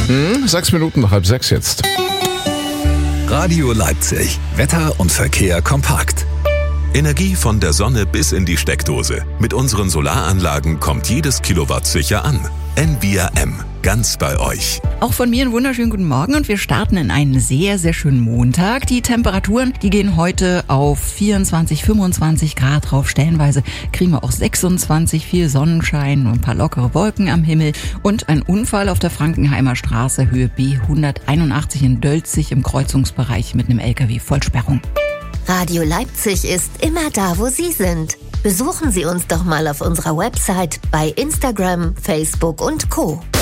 6 Minuten nach 5:30 jetzt. Radio Leipzig. Wetter und Verkehr kompakt. Energie von der Sonne bis in die Steckdose. Mit unseren Solaranlagen kommt jedes Kilowatt sicher an. NVRM. Ganz bei euch. Auch von mir einen wunderschönen guten Morgen und wir starten in einen sehr, sehr schönen Montag. Die Temperaturen, die gehen heute auf 24, 25 Grad rauf. Stellenweise kriegen wir auch 26, viel Sonnenschein und ein paar lockere Wolken am Himmel. Und ein Unfall auf der Frankenheimer Straße, Höhe B181 in Dölzig im Kreuzungsbereich mit einem LKW Vollsperrung. Radio Leipzig ist immer da, wo Sie sind. Besuchen Sie uns doch mal auf unserer Website, bei Instagram, Facebook und Co.